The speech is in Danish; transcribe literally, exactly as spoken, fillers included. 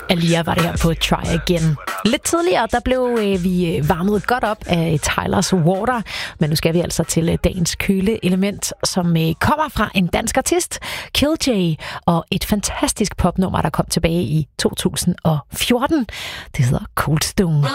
Alia var det her på Try Again. Lidt tidligere, der blev øh, vi varmet godt op af Tyler's Water, men nu skal vi altså til øh, dagens køle element, som øh, kommer fra en dansk artist, Kill J, og et fantastisk popnummer, der kom tilbage i to tusind og fjorten. Det hedder Cold Stone.